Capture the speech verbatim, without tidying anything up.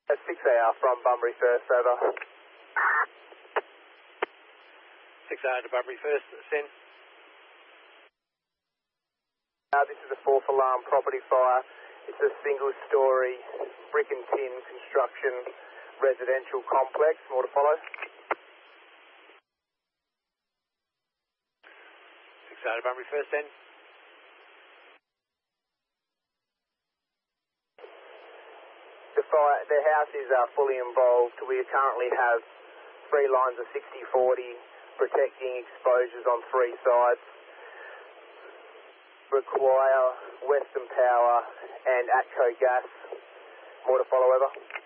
That's six A R from Bunbury First, over. six A R to Bunbury First, send. Uh, this is a fourth alarm property fire. It's a single story brick and tin construction residential complex. More to follow. six A R to Bunbury First, send. The fire, the house is uh, fully involved. We currently have three lines of sixty forty protecting exposures on three sides. Require Western Power and Atco Gas. More to follow, over.